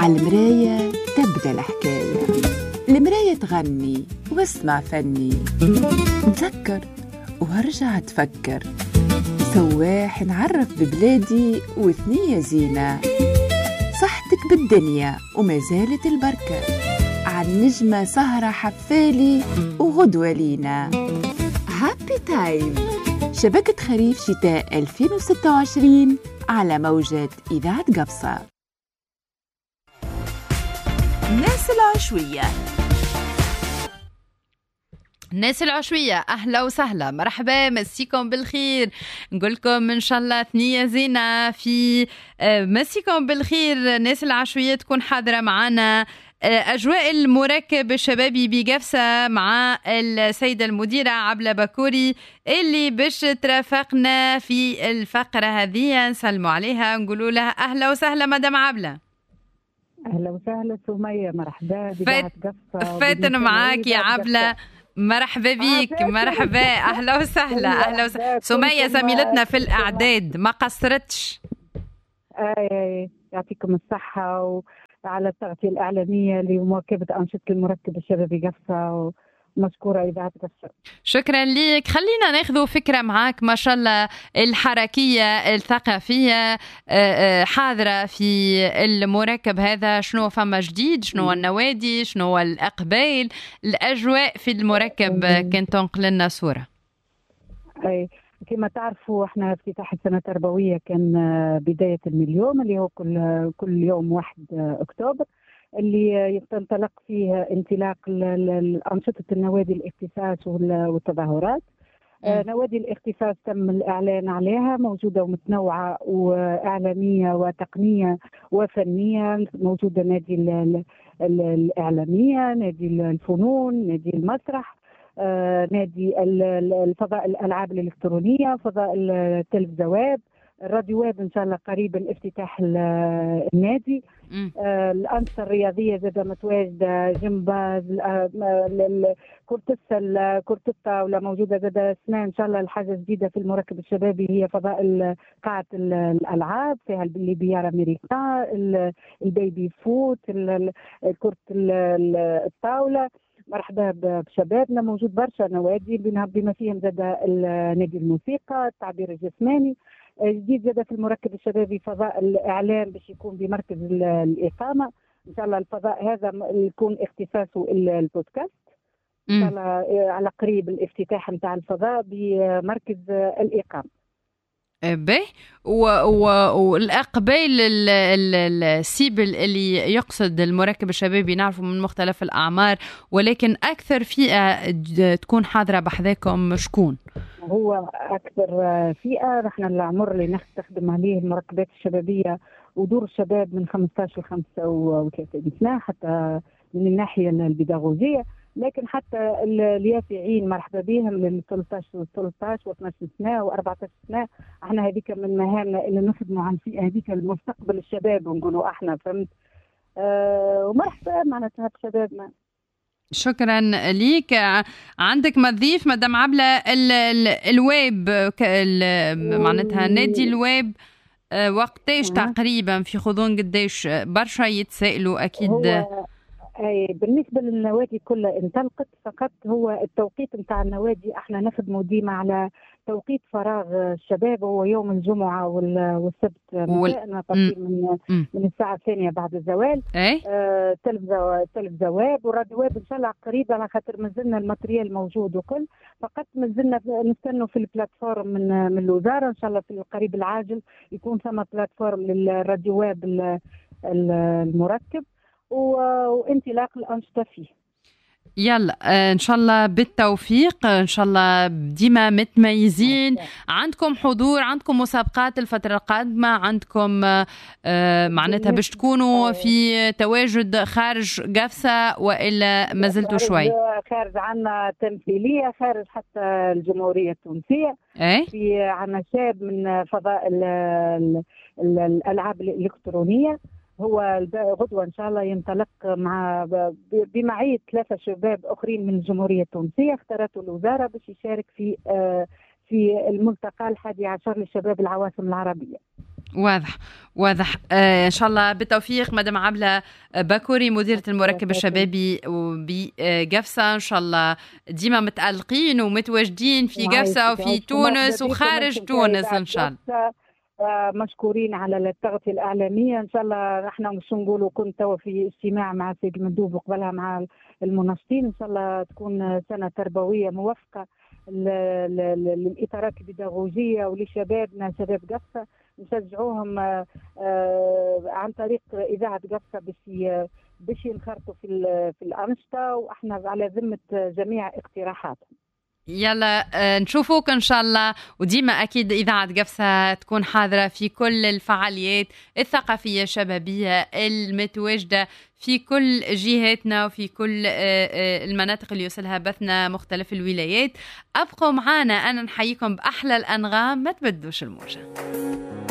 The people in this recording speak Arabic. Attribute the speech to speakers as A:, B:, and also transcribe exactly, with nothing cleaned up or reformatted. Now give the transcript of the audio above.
A: عالمراية تبدأ الحكاية، المراية تغني واسمع فني، تذكر وارجع تفكر، سواح نعرف ببلادي وثنية زينة، صحتك بالدنيا وما زالت البركة، عن نجمة سهرة حفالي وغدوة لينا. هابي تايم، شبكة خريف شتاء ألفين وستة وعشرين على موجة إذاعة قبصة.
B: الناس العشوية، الناس العشوية أهلا وسهلا، مرحبا، مسيكم بالخير، نقولكم إن شاء الله ثنية زينة في مسيكم بالخير. الناس العشوية تكون حاضرة معنا أجواء المركب الشبابي بقفصة مع السيدة المديرة عبلة بكوري اللي باش ترافقنا في الفقرة هذه. نسلموا عليها نقولوا لها أهلا وسهلا مدام عبلة.
C: أهلا وسهلا سمية، مرحبا
B: فات... فاتن معاك يا عبلة، مرحبا بيك. مرحبا، أهلا وسهلا. أهلا وسهلا سمية زميلتنا في الأعداد ما قصرتش.
C: آه يعطيكم الصحة وعلى التغطية الإعلامية لمواكبة أنشطة المركب الشبابي قفصة، ومشكورة إذاعة قفصة.
B: شكرا لك. خلينا ناخذ فكرة معاك، ما شاء الله الحركية الثقافية حاضرة في المركب هذا، شنو فما جديد، شنو النوادي، شنو الأقبال، الأجواء في المركب كنت تنقل لنا صورة.
C: أي كما تعرفوا احنا افتتاح السنة التربوية كان بداية من اليوم اللي هو كل كل يوم واحد أكتوبر، اللي تنطلق فيه انطلاق الأنشطة النوادي الاختصاص والتظاهرات. آه نوادي الاختصاص تم الإعلان عليها، موجودة ومتنوعة وإعلامية وتقنية وفنية. موجودة نادي الإعلامية، نادي الفنون، نادي المسرح، آه نادي الفضاء الألعاب الإلكترونية، فضاء التلفزيون، الراديو ويب إن شاء الله قريبا افتتاح النادي. آه الأنشطة الرياضية زادة متواجدة، جمباز، كرة السلة، كرة الطاولة موجودة زادة سنة إن شاء الله. الحاجة جديدة في المركب الشبابي هي فضاء قاعة الألعاب، فيها البليبيار أمريكا، البيبي فوت، كرة الطاولة. مرحبا بشبابنا، موجود برشا نوادي بما فيهم زادة نادي الموسيقى، التعبير الجسماني. جديد زاد في المركب الشبابي فضاء الإعلام باش يكون بمركز الإقامة إن شاء الله. الفضاء هذا يكون اختصاصه البودكاست إن شاء الله، على قريب الافتتاح نتاع الفضاء بمركز الإقامة.
B: به والأقبال السيبل اللي يقصد المركب الشبابي نعرفه من مختلف الأعمار، ولكن أكثر فئة تكون حاضرة بحذاكم شكون؟
C: هو أكثر فئة نحن العمر اللي نستخدم عليه المركبات الشبابية ودور الشباب من خمسة عشر ل خمسة وثلاثين سنة، حتى من الناحية البيداغوجية، لكن حتى اليافعين مرحبا بهم من ثلاثة عشر و ثلاثة عشر و اثني عشر سنة و أربعة عشر سنة. احنا هذيك من مهامنا اللي نخدموا عن الفئة هذيك المستقبل الشباب ونقولوا احنا، فهمت؟ أه ومرحبا معناتها بشبابنا.
B: شكرا ليك. عندك مضيف مدام عبلة ال ال الويب معناتها نادي الويب وقتاش تقريبا في خضون قديش؟ برشا يتسائلوا اكيد.
C: هو أي بالنسبة للنوادي كلها انطلقت، فقط هو التوقيت نتاع النوادي احنا نخدموا ديما على توقيت فراغ الشباب، هو يوم الجمعة والسبت مساء نطفي من م. من الساعة الثانية بعد الزوال. آه تلفزيون وراديو ويب إن شاء الله قريبا، على خاطر مازلنا الماتريال موجود وكل، فقط مازلنا نستنوا في البلاتفورم من من الوزارة إن شاء الله في القريب العاجل يكون ثم بلاتفورم للراديو ويب المركب وانطلاق الأنشطة فيه.
B: يلا ان شاء الله بالتوفيق، ان شاء الله ديما متميزين. عندكم حضور، عندكم مسابقات الفترة القادمة، عندكم آه معناتها باش تكونوا في تواجد خارج قفصة وإلا ما زلتوا شوي؟
C: خارج عنا تمثيلية، خارج حتى الجمهورية التونسية.
B: ايه؟
C: في عنا شاب من فضاء ال ال ال الألعاب الإلكترونية، هو غدوة إن شاء الله ينطلق مع بمعية ثلاثة شباب آخرين من الجمهورية التونسية، اختارته الوزارة باش يشارك في في الملتقى الحادي عشر للشباب العواصم العربية.
B: واضح واضح. آه ان شاء الله بالتوفيق مدام عبلة باكوري مديرة المركب الشبابي بقفصة. ان شاء الله ديما متألقين ومتواجدين في قفصة وفي تونس وخارج تونس ان شاء الله.
C: مشكورين على التغطية الإعلامية. إن شاء الله نحن مش نقولوا كنت توا في اجتماع مع سيد المندوب وقبلها مع المناشطين. إن شاء الله تكون سنة تربوية موفقة للإطارات البيداغوجية ولشبابنا شباب قفصة. نشجعوهم عن طريق إذاعة قفصة باش باش ينخرطوا في في الأنشطة، وإحنا على ذمة جميع اقتراحاتهم.
B: يلا نشوفوك إن شاء الله، وديما أكيد إذاعة قفصة تكون حاضرة في كل الفعاليات الثقافية الشبابية المتواجدة في كل جهاتنا وفي كل المناطق اللي يوصلها بثنا مختلف الولايات. أبقوا معانا، أنا نحييكم بأحلى الأنغام، ما تبدوش الموجة.